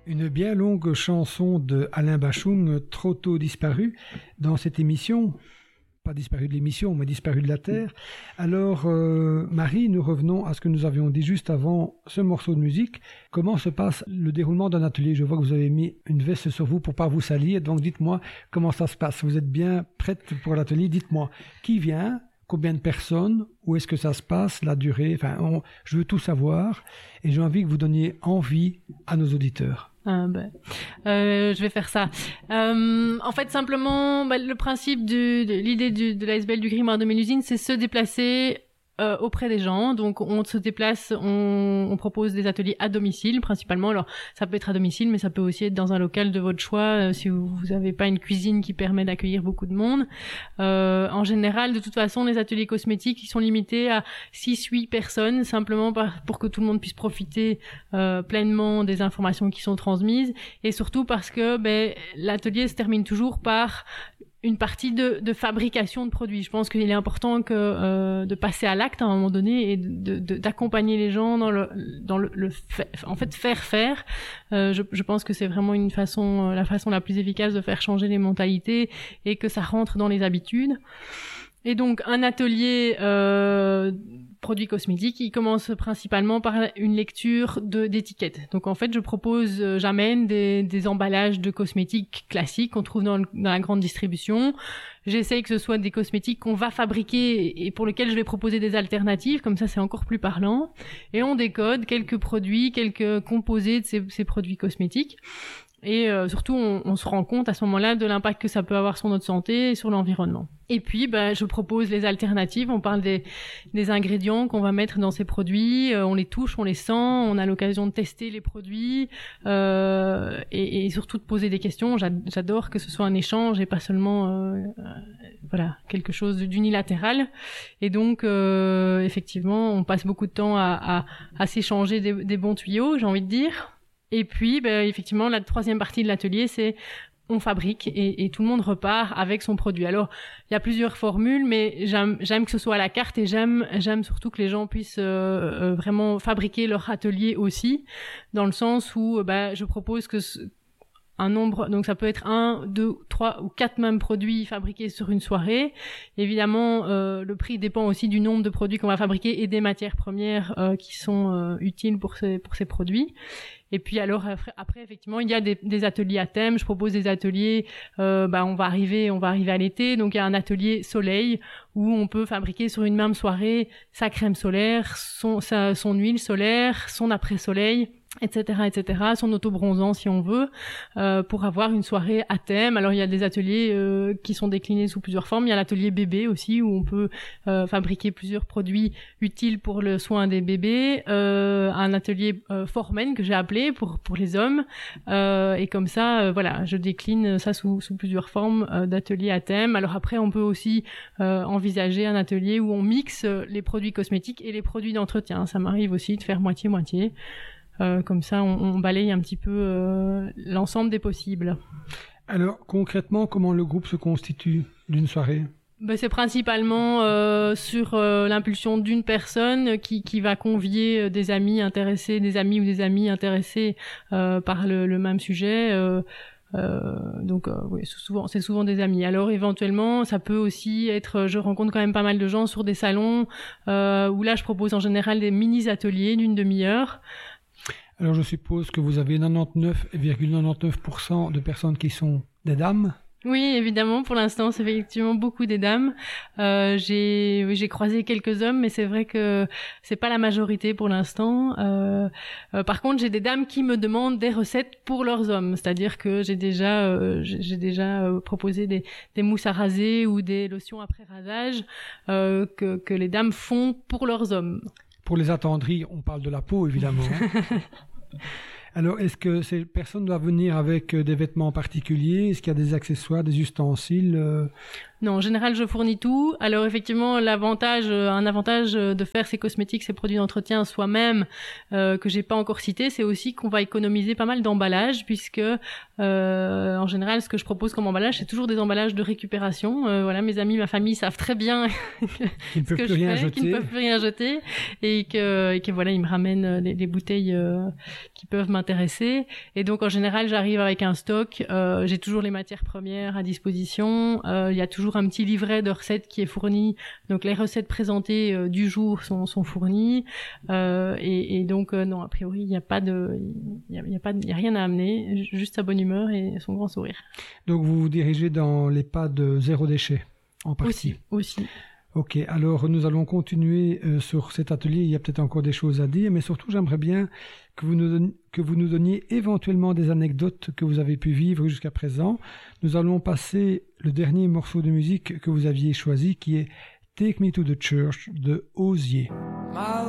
Une bien longue chanson de Alain Bachung, trop tôt disparu, dans cette émission. Pas disparu de l'émission, mais disparu de la Terre. Alors, Marie, nous revenons à ce que nous avions dit juste avant ce morceau de musique. Comment se passe le déroulement d'un atelier? Je vois que vous avez mis une veste sur vous pour pas vous salir, donc dites-moi comment ça se passe. Vous êtes bien prête pour l'atelier? Dites-moi, qui vient? Combien de personnes? Où est-ce que ça se passe? La durée? Enfin, je veux tout savoir et j'ai envie que vous donniez envie à nos auditeurs. Je vais faire ça. En fait, simplement, le principe l'idée de l'ASBL du Grimoire de Mélusine, c'est se déplacer auprès des gens. Donc on se déplace, on propose des ateliers à domicile principalement. Alors ça peut être à domicile, mais ça peut aussi être dans un local de votre choix si vous n'avez pas une cuisine qui permet d'accueillir beaucoup de monde. En général, de toute façon, les ateliers cosmétiques ils sont limités à 6-8 personnes, simplement pour que tout le monde puisse profiter pleinement des informations qui sont transmises, et surtout parce que l'atelier se termine toujours par une partie de fabrication de produits. Je pense qu'il est important de passer à l'acte à un moment donné et d'accompagner les gens dans faire faire. Je pense que c'est vraiment la façon la plus efficace de faire changer les mentalités et que ça rentre dans les habitudes. Et donc un atelier produits cosmétiques, il commence principalement par une lecture d'étiquettes. Donc en fait, j'amène des emballages de cosmétiques classiques qu'on trouve dans la grande distribution. J'essaye que ce soit des cosmétiques qu'on va fabriquer et pour lesquels je vais proposer des alternatives, comme ça c'est encore plus parlant. Et on décode quelques produits, quelques composés de ces produits cosmétiques. Et surtout, on se rend compte à ce moment-là de l'impact que ça peut avoir sur notre santé et sur l'environnement. Et puis, je propose les alternatives. On parle des ingrédients qu'on va mettre dans ces produits. On les touche, on les sent. On a l'occasion de tester les produits et surtout de poser des questions. J'adore que ce soit un échange et pas seulement quelque chose d'unilatéral. Et donc, effectivement, on passe beaucoup de temps à s'échanger des bons tuyaux, j'ai envie de dire. Et puis, effectivement, la troisième partie de l'atelier, c'est on fabrique et tout le monde repart avec son produit. Alors, il y a plusieurs formules, mais j'aime que ce soit à la carte et j'aime surtout que les gens puissent vraiment fabriquer leur atelier aussi, dans le sens où je propose que un nombre, donc ça peut être 1, 2, 3 ou 4 mêmes produits fabriqués sur une soirée. Évidemment, le prix dépend aussi du nombre de produits qu'on va fabriquer et des matières premières qui sont utiles pour ces produits. Et puis alors après effectivement il y a des ateliers à thème. Je propose des ateliers. On va arriver à l'été, donc il y a un atelier soleil où on peut fabriquer sur une même soirée sa crème solaire, son huile solaire, son après-soleil, etc., son auto-bronzant si on veut, pour avoir une soirée à thème. Alors il y a des ateliers qui sont déclinés sous plusieurs formes. Il y a l'atelier bébé aussi où on peut fabriquer plusieurs produits utiles pour le soin des bébés. Un atelier Formen que j'ai appelé pour les hommes. Et comme ça, je décline ça sous plusieurs formes d'ateliers à thème. Alors après, on peut aussi envisager un atelier où on mixe les produits cosmétiques et les produits d'entretien. Ça m'arrive aussi de faire moitié-moitié. Comme ça, on balaye un petit peu l'ensemble des possibles. Alors, concrètement, comment le groupe se constitue d'une soirée? C'est principalement sur l'impulsion d'une personne qui va convier des amis intéressés, des amis ou des amis intéressés par le même sujet. C'est souvent des amis. Alors éventuellement, ça peut aussi être, je rencontre quand même pas mal de gens sur des salons où là, je propose en général des mini-ateliers d'une demi-heure. Alors je suppose que vous avez 99,99% de personnes qui sont des dames. Oui, évidemment, pour l'instant, c'est effectivement beaucoup des dames. J'ai croisé quelques hommes, mais c'est vrai que c'est pas la majorité pour l'instant. Par contre, j'ai des dames qui me demandent des recettes pour leurs hommes. C'est-à-dire que j'ai déjà proposé des mousses à raser ou des lotions après rasage que les dames font pour leurs hommes. Pour les attendrir, on parle de la peau, évidemment. Alors, est-ce que ces personnes doivent venir avec des vêtements particuliers? Est-ce qu'il y a des accessoires, des ustensiles? Non, en général, je fournis tout. Alors effectivement, un avantage de faire ces cosmétiques, ces produits d'entretien soi-même, que j'ai pas encore cité, c'est aussi qu'on va économiser pas mal d'emballage, puisque en général, ce que je propose comme emballage, c'est toujours des emballages de récupération. Voilà, mes amis, ma famille savent très bien qu'ils ne peuvent plus rien jeter, qu'ils ne peuvent plus rien jeter, et que voilà, ils me ramènent des bouteilles qui peuvent m'intéresser. Et donc en général, j'arrive avec un stock. J'ai toujours les matières premières à disposition. Il y a toujours un petit livret de recettes qui est fourni. Donc les recettes présentées du jour sont fournies. Et donc non, a priori, il y a rien à amener, juste sa bonne humeur et son grand sourire. Donc vous vous dirigez dans les pas de zéro déchet en partie. Aussi. Ok, alors nous allons continuer sur cet atelier. Il y a peut-être encore des choses à dire, mais surtout j'aimerais bien que vous nous donniez éventuellement des anecdotes que vous avez pu vivre jusqu'à présent. Nous allons passer le dernier morceau de musique que vous aviez choisi, qui est Take Me to the Church de Osier.